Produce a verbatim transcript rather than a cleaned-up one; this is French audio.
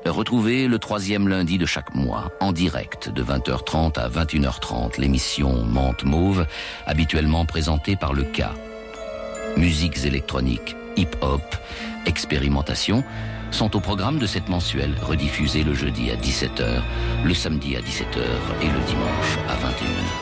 Retrouvez le troisième lundi de chaque mois, en direct, de vingt heures trente à vingt et une heures trente, l'émission Menthe Mauve, habituellement présentée par le K. Musiques électroniques, hip-hop, expérimentation, sont au programme de cette mensuelle, rediffusée le jeudi à dix-sept heures, le samedi à dix-sept heures et le dimanche à vingt et une heures.